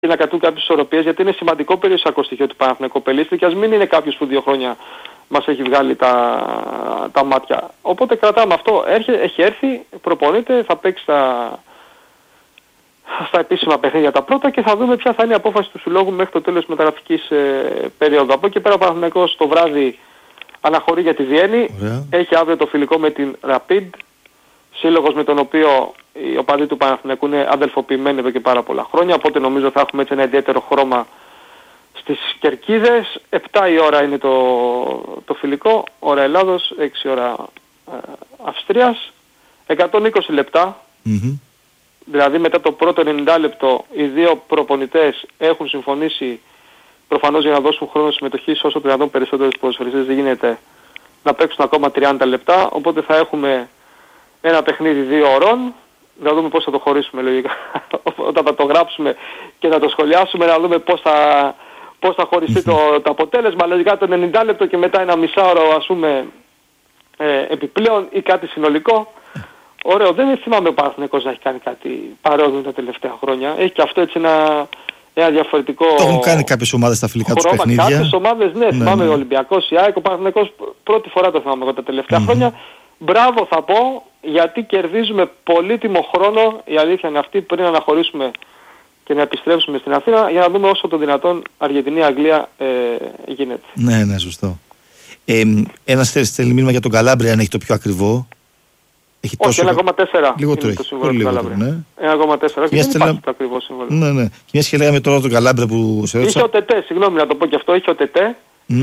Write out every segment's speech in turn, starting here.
να κρατούν κάποιες ισορροπίες, γιατί είναι σημαντικό περιουσιακό στοιχείο του Παναθηναϊκού Πελίστρη και ας μην είναι κάποιος που 2 χρόνια μας έχει βγάλει τα μάτια. Οπότε κρατάμε αυτό. Έχει έρθει, προπονείται, θα παίξει στα επίσημα παιχνίδια τα πρώτα και θα δούμε ποια θα είναι η απόφαση του συλλόγου μέχρι το τέλος της μεταγραφικής περίοδου. Από εκεί πέρα ο Παναθηναϊκός το βράδυ αναχωρεί για τη Βιέννη. Έχει αύριο το φιλικό με την Rapid, σύλλογος με τον οποίο οι οπαδοί του Παναθηναϊκού είναι αδελφοποιημένοι εδώ και πάρα πολλά χρόνια, οπότε νομίζω θα έχουμε έτσι ένα ιδιαίτερο χρώμα στις κερκίδες. 7 η ώρα είναι το φιλικό, ώρα Ελλάδος, 6 ώρα Αυστρίας, 120 λεπτά, δηλαδή μετά το πρώτο 90 λεπτό οι δύο προπονητές έχουν συμφωνήσει προφανώς για να δώσουν χρόνο συμμετοχής όσο το δυνατόν περισσότερους ποδοσφαιριστές δεν γίνεται να παίξουν ακόμα 30 λεπτά, οπότε θα έχουμε ένα παιχνίδι 2 ωρών. Να δούμε πώς θα το χωρίσουμε λογικά όταν θα το γράψουμε και θα το σχολιάσουμε, να δούμε πώς θα χωριστεί το αποτέλεσμα. Λογικά το 90 λεπτό και μετά ένα μισάωρο ας πούμε επιπλέον ή κάτι συνολικό. Ωραίο, δεν θυμάμαι ο Παναθηναϊκός να έχει κάνει κάτι παρόμοιο τα τελευταία χρόνια. Έχει και αυτό έτσι ένα διαφορετικό. Το έχουν κάνει κάποιες ομάδες στα φιλικά τους παιχνίδια. Κάποιες ομάδες, ναι, θυμάμαι ο Ολυμπιακός, η ΑΕΚ, ο Παναθηναϊκός πρώτη φορά το θυμάμαι εγώ τα τελευταία χρόνια. Μπράβο θα πω, γιατί κερδίζουμε πολύτιμο χρόνο, η αλήθεια είναι αυτή, πριν να αναχωρήσουμε και να επιστρέψουμε στην Αθήνα για να δούμε όσο το δυνατόν Αργεντινή-Αγγλία γίνεται. Ναι, σωστό. Ένας στέλνει μήνυμα για τον Καλάμπρια, αν έχει το πιο ακριβό. Έχει όχι, 1,4 λιγότερο είναι το σύμβολο του Καλάμπρια. Ναι. 1,4 και δεν υπάρχει το ακριβό σύμβολο. Ναι. Και μια σχέση λέγαμε τώρα τον Καλάμπρια που σε ρώτησα. Είχε ο Τετέ, συγγνώμη να το πω και αυτό, είχε ο Τετέ,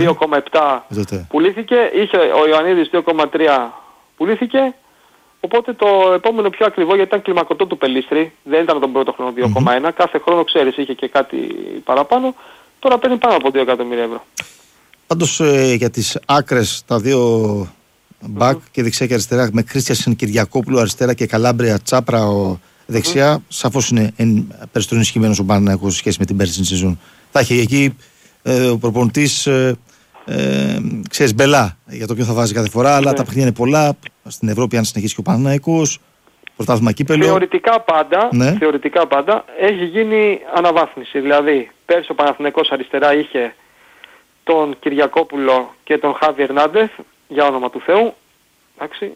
2,7 πουλήθηκε, είχε ο Ιωαννίδης 2,3 πουλήθηκε. Οπότε το επόμενο πιο ακριβό, γιατί ήταν κλιμακωτό του Πελίστρη, δεν ήταν τον πρώτο χρόνο 2,1, κάθε χρόνο ξέρεις είχε και κάτι παραπάνω, τώρα παίρνει πάνω από 2 εκατομμύρια ευρώ. Πάντως για τις άκρες, τα δύο μπακ και δεξιά και αριστερά, με Κρίστιανσεν Κυριακόπουλο αριστερά και Καλάμπρια Τσάπρα δεξιά, σαφώς είναι περισσότερο ενισχυμένος ο Παναθηναϊκός σε σχέση με την περσινή σεζόν. Θα έχει εκεί ο προπονητής ξέρεις μπελά για το ποιο θα βάζει κάθε φορά, αλλά τα παιχνίδια είναι πολλά στην Ευρώπη αν συνεχίσει και ο Παναθηναϊκός, πρωτάθλημα κύπελλο. Θεωρητικά πάντα έχει γίνει αναβάθμιση, δηλαδή πέρσι ο Παναθηναϊκός αριστερά είχε τον Κυριακόπουλο και τον Χάβι Ερνάντεθ, για όνομα του Θεού, εντάξει,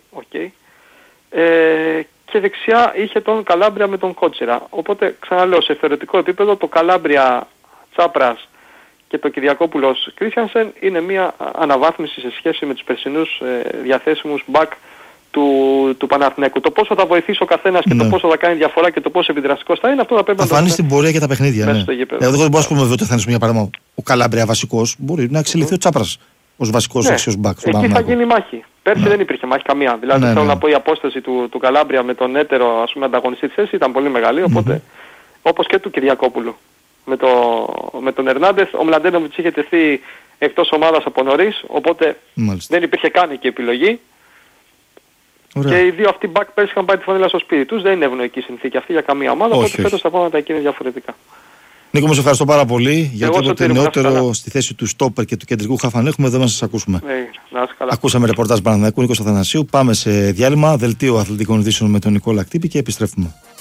και δεξιά είχε τον Καλάμπρια με τον Κότσιρα, οπότε ξαναλέω σε θεωρητικό επίπεδο το Καλάμπρια Τσάπρας και το Κυριακόπουλος Κρίστιανσεν είναι μια αναβάθμιση σε σχέση με τους περσινούς διαθέσιμους μπακ του Παναθηναϊκού. Το πόσο θα βοηθήσει ο καθένας και το πόσο θα κάνει διαφορά και το πόσο επιδραστικός θα είναι, αυτό θα πρέπει να το φανεί στην πορεία και τα παιχνίδια. Ναι. Εγώ δεν μπορώ να πούμε ότι θα είναι για παράδειγμα ο Καλάμπρια βασικός, μπορεί να εξελιχθεί ο Τσάπρας ως βασικός αξιός μπακ. Εκεί θα γίνει μάχη. Πέρσι δεν υπήρχε μάχη καμία. Δηλαδή θέλω να πω η απόσταση του Καλάμπρια με τον έτερο ας πούμε ανταγωνιστή της θέσης ήταν πολύ μεγάλη, οπότε όπως και του Κυριακόπουλου. Με τον Ερνάντεθ, ο Μλαντένοβιτς είχε τεθεί εκτός ομάδας από νωρίς, οπότε δεν υπήρχε καν και επιλογή. Ωραία. Και οι δύο αυτοί back πέρσι είχαν πάει τη φανέλα στο σπίτι τους, δεν είναι ευνοϊκή συνθήκη αυτή για καμία ομάδα, οπότε φέτος τα πράγματα εκεί είναι διαφορετικά. Νίκο, μου σε ευχαριστώ πάρα πολύ για τίποτε νεότερο στη θέση του στόπερ και του κεντρικού χαφ. Έχουμε εδώ να σας ακούσουμε. Ακούσαμε ρεπορτάζ Παναθηναϊκού, Νίκος Αθανασίου. Πάμε σε διάλειμμα, δελτίο αθλητικών ειδήσεων με τον Νικόλα Κτύπη και επιστρέφουμε.